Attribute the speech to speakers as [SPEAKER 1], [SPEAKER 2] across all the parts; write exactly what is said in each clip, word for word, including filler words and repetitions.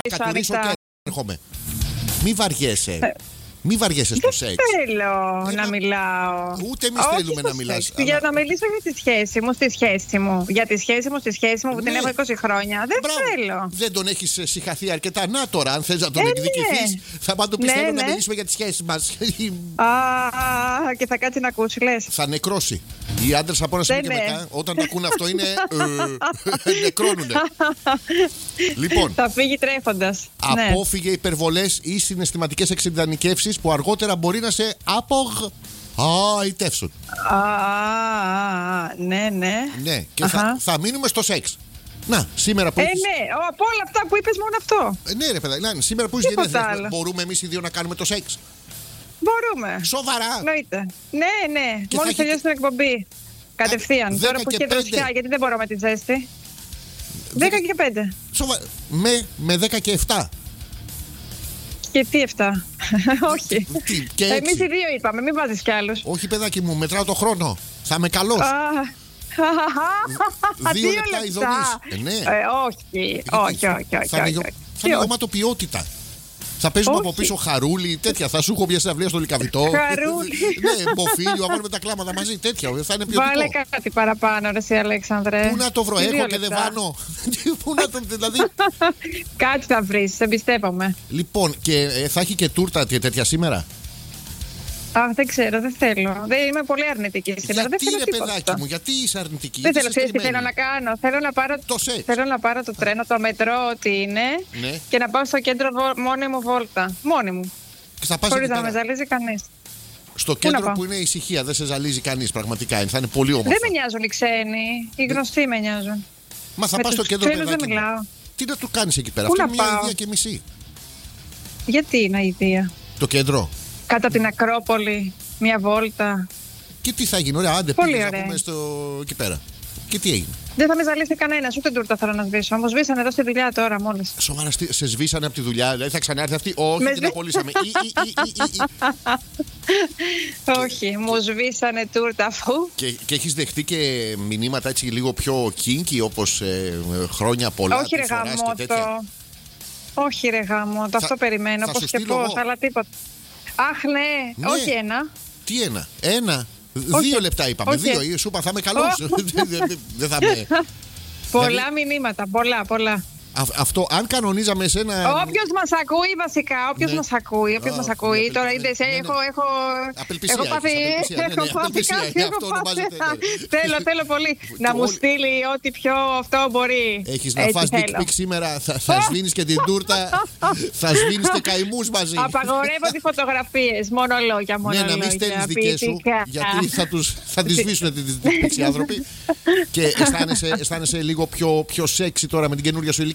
[SPEAKER 1] κατουρίσω και έρχομαι. Μη βαριέσαι.
[SPEAKER 2] Ε.
[SPEAKER 1] Μη βαριέσαι στο σεξ.
[SPEAKER 2] Δεν θέλω
[SPEAKER 1] Ένα...
[SPEAKER 2] να μιλάω.
[SPEAKER 1] Ούτε εμείς θέλουμε να μιλάς.
[SPEAKER 2] Αλλά... Για να μιλήσω για τη σχέση μου, στη σχέση μου. Για τη σχέση μου, στη σχέση μου που ναι. την έχω είκοσι χρόνια. Δεν Μπράβο. θέλω.
[SPEAKER 1] Δεν τον έχεις συγχαθεί αρκετά. Να τώρα, αν θες να τον ε, εκδικηθείς, ναι. θα πάω το πιστεύω ναι, ναι. να μιλήσουμε για τη σχέση μας.
[SPEAKER 2] Α, και θα κάτσει να ακούσει, λες.
[SPEAKER 1] Θα νεκρώσει. Οι άντρες από ένα σημείο και μετά, όταν το ακούν αυτό, είναι. Νεκρώνουνε. Λοιπόν.
[SPEAKER 2] Θα φύγει τρέφοντας.
[SPEAKER 1] Απόφυγε υπερβολές ή συναισθηματικές εξειδανικεύσεις που αργότερα μπορεί να σε απογοητεύσουν.
[SPEAKER 2] Α, ναι, ναι.
[SPEAKER 1] Ναι, και θα, θα μείνουμε στο σεξ. Να, σήμερα που
[SPEAKER 2] ε,
[SPEAKER 1] έχεις...
[SPEAKER 2] ναι, από όλα αυτά που είπες μόνο αυτό.
[SPEAKER 1] Ε, ναι, ρε παιδά, ναι, σήμερα που έχεις γενέθλια, μπορούμε εμείς οι δύο να κάνουμε το σεξ.
[SPEAKER 2] Μπορούμε.
[SPEAKER 1] Σοβαρά.
[SPEAKER 2] Εννοείται. Ναι, ναι.
[SPEAKER 1] Και
[SPEAKER 2] μόλις τελειώσει την εκπομπή. Κατευθείαν. Τώρα που έχει δροσιά, γιατί δεν μπορώ με τη ζέστη. δέκα και πέντε.
[SPEAKER 1] Σοβα... Με, με δέκα και επτά.
[SPEAKER 2] Και τι επτά. Όχι. Εμείς οι δύο είπαμε, μην βάζεις κι άλλους.
[SPEAKER 1] Όχι, παιδάκι μου, μετράω το χρόνο. Θα είμαι καλός. Δύο λεπτά ειδονής.
[SPEAKER 2] Ε, ναι. ε, όχι, όχι, όχι, όχι.
[SPEAKER 1] Θα είναι οματοποιότητα. Θα παίζουμε από πίσω χαρούλι, τέτοια. Θα σου έχω μια συναυλία στο Λυκαβητό.
[SPEAKER 2] Χαρούλι.
[SPEAKER 1] Ναι, μποφίλιο, να βάλουμε τα κλάματα μαζί, τέτοια. Θα είναι ποιοτικό.
[SPEAKER 2] Βάλε κάτι παραπάνω, ρε εσύ, Αλέξανδρε.
[SPEAKER 1] Πού να το βρω, έχω και δεν βάνω. Πού να το, δηλαδή.
[SPEAKER 2] Κάτι θα βρεις, σε εμπιστεύομαι.
[SPEAKER 1] Λοιπόν, και θα έχει και τούρτα τέτοια σήμερα.
[SPEAKER 2] Αχ, δεν ξέρω, δεν θέλω. Δεν είμαι πολύ αρνητική σήμερα.
[SPEAKER 1] Γιατί
[SPEAKER 2] δεν θέλω
[SPEAKER 1] ρε παιδάκι μου, γιατί είσαι αρνητική?
[SPEAKER 2] Δεν θέλω, ξέρεις τι θέλω να κάνω. Θέλω να πάρω το, θέλω να πάρω το τρένο, το μετρό, ό,τι είναι, ναι. και να πάω στο κέντρο μόνη μου βόλτα. Μόνη μου. Χωρίς να με ζαλίζει κανείς.
[SPEAKER 1] Στο κέντρο που είναι ησυχία, δεν σε ζαλίζει κανείς πραγματικά. Θα είναι πολύ όμορφο.
[SPEAKER 2] Δεν με νοιάζουν οι ξένοι. Οι γνωστοί με νοιάζουν.
[SPEAKER 1] Μα θα πας στο κέντρο, παιδάκι μου. Τι να του κάνεις εκεί πέρα? Αυτό είναι μια ιδέα και μισή.
[SPEAKER 2] Γιατί είναι ιδέα?
[SPEAKER 1] Το κέντρο.
[SPEAKER 2] Κατά την Ακρόπολη, μια βόλτα.
[SPEAKER 1] Και τι θα γίνει, ωραία, άντε πήγες να πούμε στο... εκεί πέρα. Και τι έγινε?
[SPEAKER 2] Δεν θα με ζαλίσει κανένας, ούτε τούρτα θέλω να σβήσω. Μου σβήσανε εδώ στη δουλειά τώρα μόλις.
[SPEAKER 1] Σοβαρά, σε σβήσανε από τη δουλειά, δηλαδή θα ξανάρθει αυτή? Όχι, με την απολύσαμε.
[SPEAKER 2] Όχι, μου σβήσανε τούρτα αφού.
[SPEAKER 1] Και, και έχεις δεχτεί και μηνύματα έτσι λίγο πιο kinky, όπως ε, χρόνια πολλά?
[SPEAKER 2] Όχι ρε γαμώτο. Όχι ρε γαμώτο, αυτό περιμένω, πώς και πώς, αλλά τίποτα. Αχ, ναι. ναι, όχι ένα.
[SPEAKER 1] Τι ένα, ένα. Όχι. Δύο λεπτά είπαμε. Όχι. Δύο. Σου είπα, θα είμαι καλός. Δεν θα με.
[SPEAKER 2] Πολλά δηλαδή... μηνύματα, πολλά, πολλά.
[SPEAKER 1] Α, αυτό, αν κανονίζαμε εσένα.
[SPEAKER 2] Όποιος μας ακούει, βασικά. Όποιος ναι. μας ακούει. Όποιος μας ακούει. Τώρα είδες, ναι, ναι. έχω. έχω
[SPEAKER 1] απελπισία.
[SPEAKER 2] Έχω πάθει.
[SPEAKER 1] Έχω πάθει κάτι.
[SPEAKER 2] Θέλω, θέλω πολύ. Να μου στείλει ό,τι πιο αυτό μπορεί.
[SPEAKER 1] Έχεις να φας dick pic σήμερα. Θα σβήνεις και την τούρτα. Θα σβήνεις και καημούς μαζί.
[SPEAKER 2] Απαγορεύω τις φωτογραφίες. Μόνο λόγια.
[SPEAKER 1] Ναι, να μην στέλνεις δικές σου. Γιατί θα τις σβήσουν τις dick pics οι άνθρωποι. Και αισθάνεσαι λίγο πιο σεξι τώρα με την καινούργια σου ηλικία?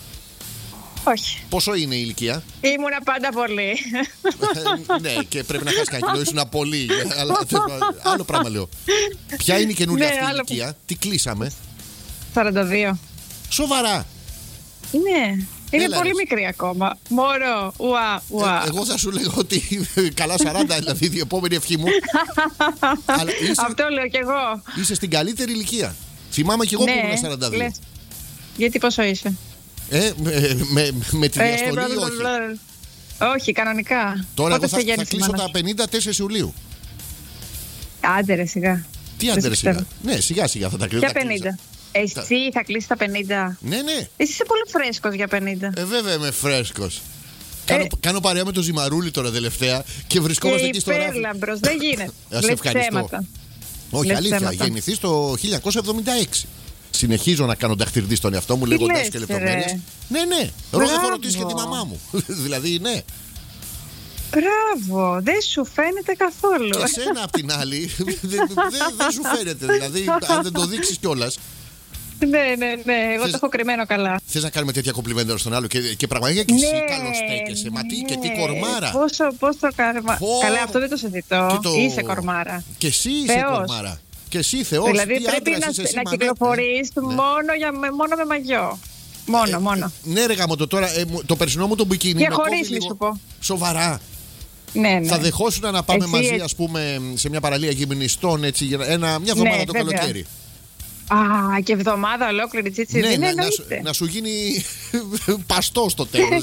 [SPEAKER 2] Όχι.
[SPEAKER 1] Πόσο είναι η ηλικία?
[SPEAKER 2] Ήμουνα πάντα πολύ.
[SPEAKER 1] Ναι, και πρέπει να χάσει κανένα κιλό, ήσουν πολύ. Αλλά άλλο πράγμα λέω. Ποια είναι η καινούργια αυτή ηλικία? Τι κλείσαμε?
[SPEAKER 2] σαράντα δύο.
[SPEAKER 1] Σοβαρά?
[SPEAKER 2] Ναι. Είναι πολύ μικρή ακόμα. Μωρό, ουα, ουα.
[SPEAKER 1] Ε, εγώ θα σου λέγω ότι καλά σαράντα, δηλαδή η επόμενη ευχή μου.
[SPEAKER 2] Αλλά είσαι, αυτό λέω κι εγώ.
[SPEAKER 1] Είσαι στην καλύτερη ηλικία. Θυμάμαι κι εγώ, ναι, που ήμουν σαράντα δύο. Λες.
[SPEAKER 2] Γιατί πόσο είσαι?
[SPEAKER 1] Ε, με, με, με τη διαστολή, ε, όχι.
[SPEAKER 2] Όχι, κανονικά.
[SPEAKER 1] Τώρα εγώ θα, θα κλείσω τα πενήντα τέσσερις Ιουλίου.
[SPEAKER 2] Άντε ρε σιγά.
[SPEAKER 1] Τι άντε ρε σιγά? Ναι, σιγά σιγά θα τα κλείσω.
[SPEAKER 2] Για πενήντα. Εσύ θα κλείσεις τα πενήντα?
[SPEAKER 1] Ναι, ναι.
[SPEAKER 2] Εσύ είσαι πολύ φρέσκος για πενήντα.
[SPEAKER 1] Ε, βέβαια είμαι φρέσκος. Ε, κάνω, κάνω παρέα με το Ζημαρούλι τώρα τελευταία και βρισκόμαστε εκεί στο ράφι.
[SPEAKER 2] Υπέρλαμπρος, δεν γίνεται.
[SPEAKER 1] Ας ευχαριστώ. Όχι,
[SPEAKER 2] Λες
[SPEAKER 1] αλήθεια,
[SPEAKER 2] θέματα.
[SPEAKER 1] γεννηθείς το χίλια εννιακόσια εβδομήντα έξι. Συνεχίζω να κάνω δαχτυλίδι στον εαυτό μου λέγοντας και λεπτομέρειες. Ναι, ναι. Ρώτα έχω ρωτήσει και τη μαμά μου. Δηλαδή, ναι.
[SPEAKER 2] Μπράβο, δεν σου φαίνεται καθόλου.
[SPEAKER 1] Και εσένα απ' την άλλη δεν δε, δε σου φαίνεται. Δηλαδή, αν δεν το δείξεις κιόλας.
[SPEAKER 2] Ναι, ναι, ναι. Εγώ θες, το έχω κρυμμένο καλά.
[SPEAKER 1] Θες να κάνουμε τέτοια κομπλιμέντα στον άλλο? Και, και πραγματικά και εσύ, ναι, καλώς στέκεσαι. Μα τι, ναι, και τι κορμάρα.
[SPEAKER 2] Πόσο, πόσο καρμα... Καλά, αυτό δεν το συζητώ. Το... Είσαι κορμάρα.
[SPEAKER 1] Και εσύ είσαι Θεός. Κορμάρα. Και εσύ Θεός.
[SPEAKER 2] Δηλαδή πρέπει να, να κυκλοφορείς ναι. μόνο, για, μόνο με μαγιό. Μόνο, ε, μόνο.
[SPEAKER 1] Ναι, ρε γάμο το τώρα. Ε, το περσινό μου το μπικίνι.
[SPEAKER 2] Και χωρίς, μη σου πω.
[SPEAKER 1] Σοβαρά.
[SPEAKER 2] Ναι, ναι.
[SPEAKER 1] Θα δεχόσουν να πάμε εσύ, μαζί, ας πούμε, σε μια παραλία γυμνιστών έτσι, ένα, μια εβδομάδα ναι, το βέβαια. Καλοκαίρι?
[SPEAKER 2] Α, και εβδομάδα ολόκληρη τσίτσι.
[SPEAKER 1] Ναι,
[SPEAKER 2] ναι,
[SPEAKER 1] να, να, σου, να σου γίνει παστό στο τέλος.